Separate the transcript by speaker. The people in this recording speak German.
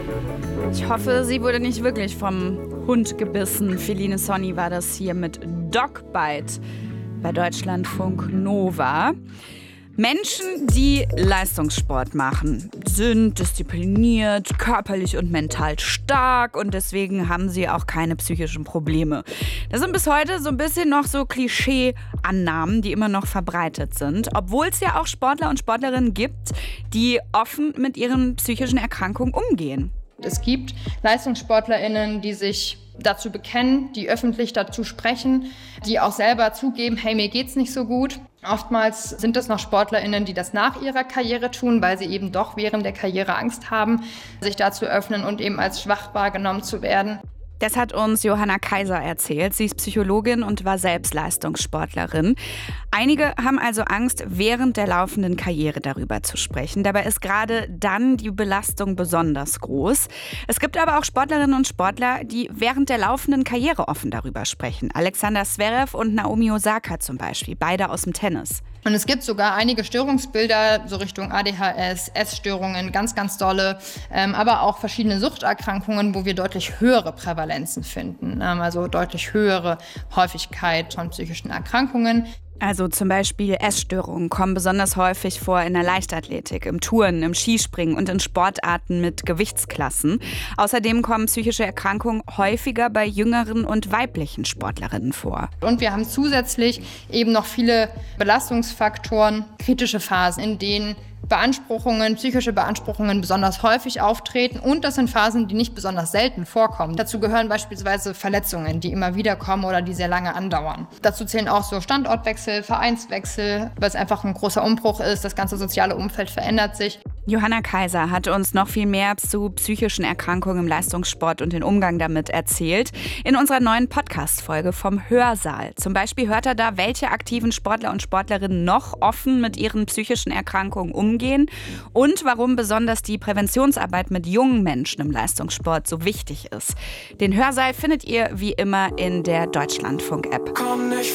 Speaker 1: Ich hoffe, sie wurde nicht wirklich vom Hund gebissen. Feline Sonny war das hier mit Dogbite bei Deutschlandfunk Nova. Menschen, die Leistungssport machen, sind diszipliniert, körperlich und mental stark und deswegen haben sie auch keine psychischen Probleme. Das sind bis heute so ein bisschen noch so Klischee-Annahmen, die immer noch verbreitet sind, obwohl es ja auch Sportler und Sportlerinnen gibt, die offen mit ihren psychischen Erkrankungen umgehen.
Speaker 2: Es gibt LeistungssportlerInnen, die sich dazu bekennen, die öffentlich dazu sprechen, die auch selber zugeben, hey, mir geht's nicht so gut. Oftmals sind es noch SportlerInnen, die das nach ihrer Karriere tun, weil sie eben doch während der Karriere Angst haben, sich da zu öffnen und eben als schwach wahrgenommen zu werden.
Speaker 1: Das hat uns Johanna Kaiser erzählt. Sie ist Psychologin und war selbst Leistungssportlerin. Einige haben also Angst, während der laufenden Karriere darüber zu sprechen. Dabei ist gerade dann die Belastung besonders groß. Es gibt aber auch Sportlerinnen und Sportler, die während der laufenden Karriere offen darüber sprechen. Alexander Zverev und Naomi Osaka zum Beispiel, beide aus dem Tennis.
Speaker 2: Und es gibt sogar einige Störungsbilder, so Richtung ADHS, Essstörungen, ganz, ganz dolle, aber auch verschiedene Suchterkrankungen, wo wir deutlich höhere Prävalenzen finden, also deutlich höhere Häufigkeit von psychischen Erkrankungen.
Speaker 1: Also zum Beispiel Essstörungen kommen besonders häufig vor in der Leichtathletik, im Turnen, im Skispringen und in Sportarten mit Gewichtsklassen. Außerdem kommen psychische Erkrankungen häufiger bei jüngeren und weiblichen Sportlerinnen vor.
Speaker 2: Und wir haben zusätzlich eben noch viele Belastungsfaktoren, kritische Phasen, in denen psychische Beanspruchungen besonders häufig auftreten und das sind Phasen, die nicht besonders selten vorkommen. Dazu gehören beispielsweise Verletzungen, die immer wieder kommen oder die sehr lange andauern. Dazu zählen auch so Standortwechsel, Vereinswechsel, weil es einfach ein großer Umbruch ist, das ganze soziale Umfeld verändert sich.
Speaker 1: Johanna Kaiser hat uns noch viel mehr zu psychischen Erkrankungen im Leistungssport und den Umgang damit erzählt in unserer neuen Podcast-Folge vom Hörsaal. Zum Beispiel hört er da, welche aktiven Sportler und Sportlerinnen noch offen mit ihren psychischen Erkrankungen umgehen und warum besonders die Präventionsarbeit mit jungen Menschen im Leistungssport so wichtig ist. Den Hörsaal findet ihr wie immer in der Deutschlandfunk-App.
Speaker 3: Komm nicht